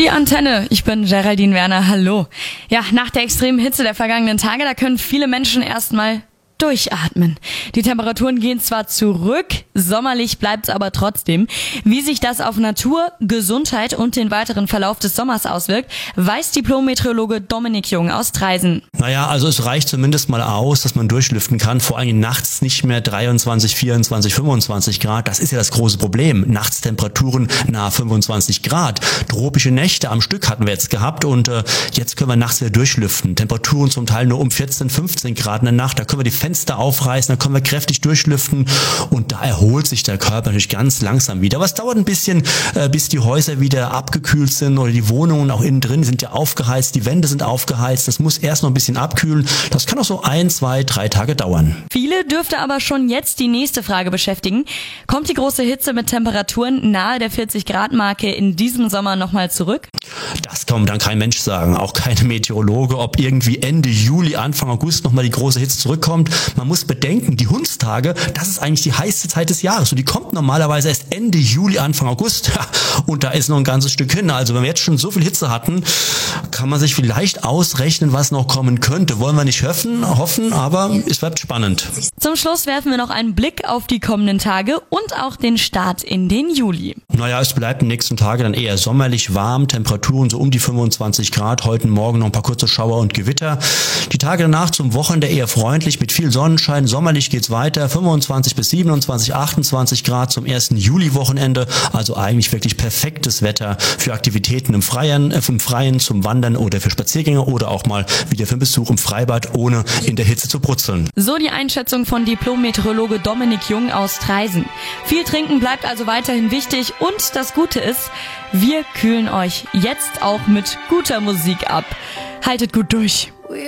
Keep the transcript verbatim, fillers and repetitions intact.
Die Antenne, ich bin Geraldine Werner, hallo. Ja, nach der extremen Hitze der vergangenen Tage, da können viele Menschen erstmal durchatmen. Die Temperaturen gehen zwar zurück, sommerlich bleibt's aber trotzdem. Wie sich das auf Natur, Gesundheit und den weiteren Verlauf des Sommers auswirkt, weiß Diplom-Meteorologe Dominik Jung aus Traisen. Naja, also es reicht zumindest mal aus, dass man durchlüften kann, vor allem nachts nicht mehr dreiundzwanzig, vierundzwanzig, fünfundzwanzig Grad. Das ist ja das große Problem. Nachts Temperaturen nahe fünfundzwanzig Grad. Tropische Nächte am Stück hatten wir jetzt gehabt und äh, jetzt können wir nachts wieder durchlüften. Temperaturen zum Teil nur um vierzehn, fünfzehn Grad in der Nacht. Da können wir die Fenster aufreißen, dann können wir kräftig durchlüften und da erholt sich der Körper natürlich ganz langsam wieder. Aber es dauert ein bisschen, äh, bis die Häuser wieder abgekühlt sind oder die Wohnungen auch innen drin sind ja aufgeheizt, die Wände sind aufgeheizt. Das muss erst noch ein bisschen abkühlen. Das kann auch so ein, zwei, drei Tage dauern. Viele dürfte aber schon jetzt die nächste Frage beschäftigen. Kommt die große Hitze mit Temperaturen nahe der vierzig Grad Marke in diesem Sommer nochmal zurück? Das kann dann kein Mensch sagen, auch keine Meteorologe, ob irgendwie Ende Juli, Anfang August nochmal die große Hitze zurückkommt. Man muss bedenken, die Hundstage, das ist eigentlich die heiße Zeit des Jahres und die kommt normalerweise erst Ende Juli, Anfang August und da ist noch ein ganzes Stück hin. Also wenn wir jetzt schon so viel Hitze hatten, kann man sich vielleicht ausrechnen, was noch kommen könnte. Wollen wir nicht hoffen, hoffen, aber es bleibt spannend. Zum Schluss werfen wir noch einen Blick auf die kommenden Tage und auch den Start in den Juli. Naja, es bleibt in den nächsten Tagen dann eher sommerlich warm, Temperaturen so um die fünfundzwanzig Grad, heute Morgen noch ein paar kurze Schauer und Gewitter. Die Tage danach zum Wochenende eher freundlich mit viel Sonnenschein, sommerlich geht's weiter, fünfundzwanzig bis siebenundzwanzig, achtundzwanzig Grad zum ersten Juli-Wochenende, also eigentlich wirklich perfektes Wetter für Aktivitäten im Freien, äh, im Freien zum Wandern oder für Spaziergänge oder auch mal wieder für einen Besuch im Freibad, ohne in der Hitze zu brutzeln. So die Einschätzung von Diplom-Meteorologe Dominik Jung aus Traisen. Viel trinken bleibt also weiterhin wichtig und das Gute ist, wir kühlen euch jetzt auch mit guter Musik ab. Haltet gut durch.